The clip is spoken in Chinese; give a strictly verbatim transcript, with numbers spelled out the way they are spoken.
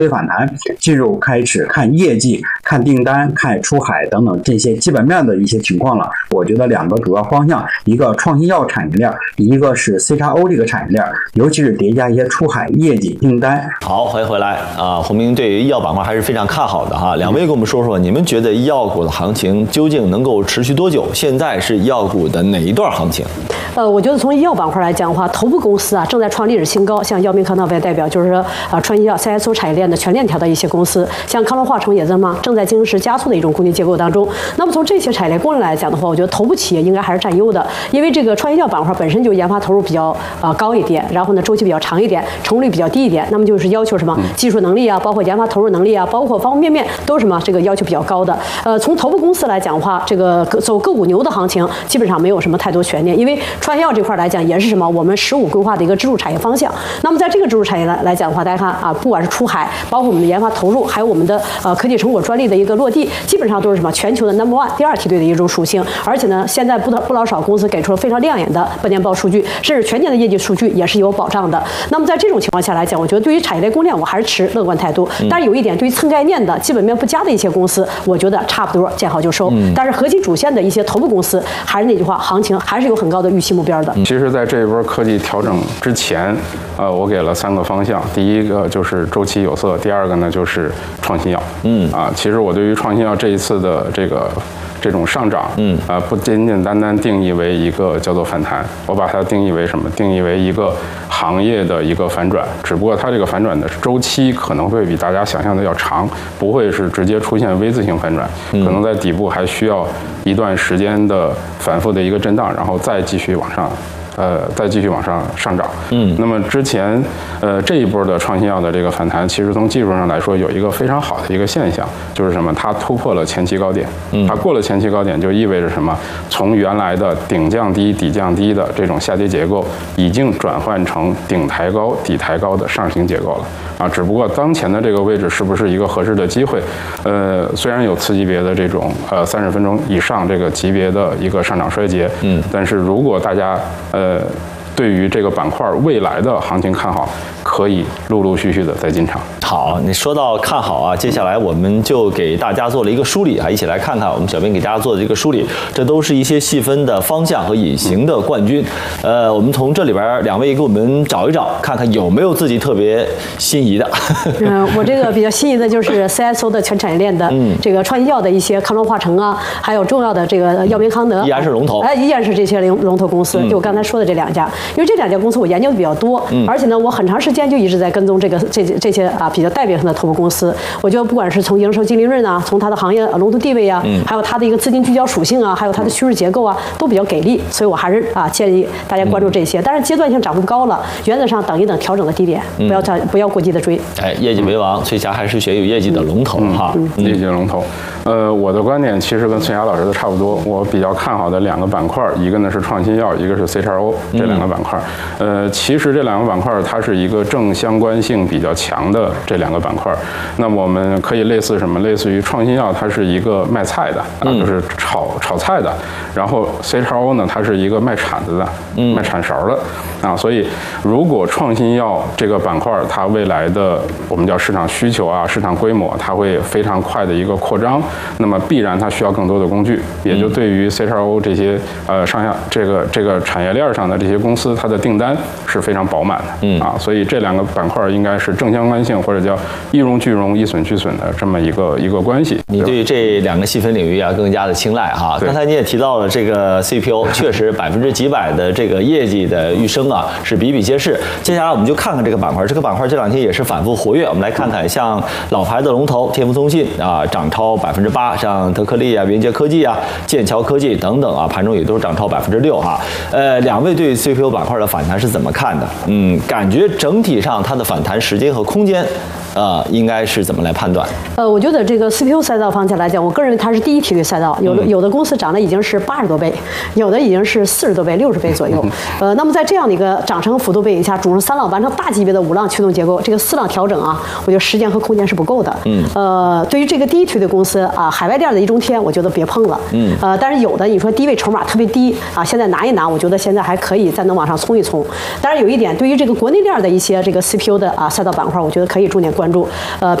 反弹，进入开始看业绩、看订单、看出海等等这些基本面的一些情况了。我觉得两个主要方向，一个创新药产业链，一个是 C X O 这个产业链，尤其是叠加一些出海业绩订单。 好，欢迎回来啊！洪明对于医药板块还是非常看好的哈。两位跟我们说说，你们觉得医药股的行情究竟能够持续多久？现在是医药股的哪一段行情？ 呃，我觉得从医药板块来讲的话，头部公司啊正在创历史新高，像药明康德为代表，就是说啊，创新药 C X O 产业链的全链条的一些公司，像康龙化成也在嘛正在经时加速的一种供应结构当中。那么从这些产业链供应来讲的话，我觉得头部企业应该还是占优的，因为这个创新药板块本身就研发投入比较呃高一点，然后呢周期比较长一点，成功率比较低一点，那么就是要求什么技术能力啊，包括研发投入能力啊，包括方方面面都是什么这个要求比较高的。呃，从头部公司来讲的话，这个走个股牛的行情基本上没有什么太多悬念，因为创新药这块来讲也是什么我们十五规划的一个支柱产业方向。那么在这个支柱产业来来讲的话，大家看啊，不管是出海，包括我们的研发投入，还有我们的呃科技成果专利的一个落地，基本上都是什么全球的 number one 第二梯队的一种属性。而且呢，现在不不老少公司给出了非常亮眼的半年报数据，甚至全年的业绩数据也是有保障的。那么在这种情况下来讲，我觉得对于产业链供应链我还是持乐观态度。但是有一点，对于蹭概念的基本面不佳的一些公司，我觉得差不多见好就收。但是核心主线的一些头部公司，还是那句话，行情还是有很高的预期目标的。 其实，在这一波科技调整之前，呃，我给了三个方向，第一个就是周期有色，第二个呢就是创新药。嗯啊，其实我对于创新药这一次的这个这种上涨，嗯啊，不简简单单定义为一个叫做反弹，我把它定义为什么？定义为一个行业的一个反转，只不过它这个反转的周期可能会比大家想象的要长，不会是直接出现 V 字形反转，可能在底部还需要一段时间的反复的一个震荡，然后再继续往上。呃，再继续往上上涨。嗯，那么之前，呃，这一波的创新药的这个反弹，其实从技术上来说，有一个非常好的一个现象，就是什么？它突破了前期高点。嗯，它过了前期高点，就意味着什么？从原来的顶降低、底降低的这种下跌结构，已经转换成顶抬高、底抬高的上行结构了。啊，只不过当前的这个位置是不是一个合适的机会？呃，虽然有次级别的这种呃三十分钟以上这个级别的一个上涨衰竭，嗯，但是如果大家呃。呃，对于这个板块未来的行情看好，可以陆陆续续的再进场。 好，你说到看好啊，接下来我们就给大家做了一个梳理啊，一起来看看我们小编给大家做的这个梳理，这都是一些细分的方向和隐形的冠军。呃，我们从这里边两位给我们找一找，看看有没有自己特别心仪的。 嗯，我这个比较心仪的就是 C X O 的全产业链的这个创新药的一些康龙化成啊，还有重要的这个药明康德， 依然是龙头， 哎，依然是这些龙龙头公司。就我刚才说的这两家，因为这两家公司我研究的比较多，而且呢，我很长时间就一直在跟踪这个这这些啊比较代表性的头部公司。我觉得不管是从营收净利润啊，从它的行业龙头地位啊，还有它的一个资金聚焦属性啊，还有它的趋势结构啊，都比较给力。所以我还是啊建议大家关注这些。但是阶段性涨幅高了，原则上等一等调整的低点，不要不要过激的追。 哎，业绩为王，翠霞还是选有业绩的龙头哈， 业绩龙头。呃，我的观点其实跟翠霞老师的差不多。我比较看好的两个板块，一个呢是创新药，一个是 C X O 这两个板块。呃，其实这两个板块它是一个正相关性比较强的这两个板块。那么我们可以类似什么？类似于创新药，它是一个卖菜的啊，就是炒炒菜的。然后 C X O 呢，它是一个卖铲子的，卖铲勺的啊。所以如果创新药这个板块它未来的我们叫市场需求啊，市场规模，它会非常快的一个扩张。那么必然它需要更多的工具，也就对于 C X O 这些呃上下这个这个产业链上的这些公司，它的订单是非常饱满的，嗯啊，所以这两个板块应该是正相关性或者叫一荣俱荣、一损俱损的这么一个一个关系。 你对这两个细分领域啊更加的青睐哈。刚才你也提到了这个 C P O， 确实百分之几百的这个业绩的预升啊是比比皆是。接下来我们就看看这个板块，这个板块这两天也是反复活跃。我们来看看像老牌的龙头天福通信啊，涨超百分之八，像德克利啊、云杰科技啊、剑桥科技等等啊，盘中也都是涨超百分之六哈。呃，两位对 C P O 板块的反弹是怎么看的？嗯，感觉整体上它的反弹时间和空间。呃，应该是怎么来判断？ 呃，我觉得这个 C P U 赛道方向来讲，我个人认为它是第一梯队赛道，有的有的公司涨的已经是八十多倍，有的已经是四十多倍、六十倍左右。呃，那么在这样的一个涨升幅度背景下，主升三浪完成大级别的五浪驱动结构，这个四浪调整啊，我觉得时间和空间是不够的。嗯。呃，对于这个第一梯队公司啊，海外店的一中天，我觉得别碰了。嗯。呃，但是有的你说低位筹码特别低啊，现在拿一拿，我觉得现在还可以再能往上冲一冲。当然有一点，对于这个国内链的一些这个 C P U 的啊赛道板块，我觉得可以重点关注。 关注。呃。